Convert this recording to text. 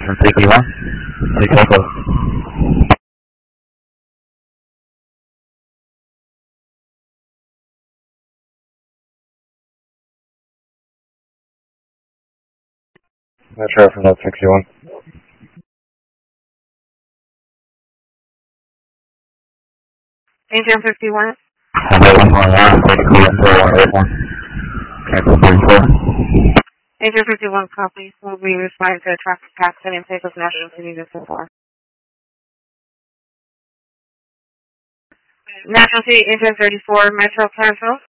331. Take Echo. Metro from that 61. Angel 51. Hello, 111, 4181. Cancel 44. Angel 51, copy. We'll be responding to a traffic accident in Pecos National City, this is for. National City, Engine 34, Metro cancel.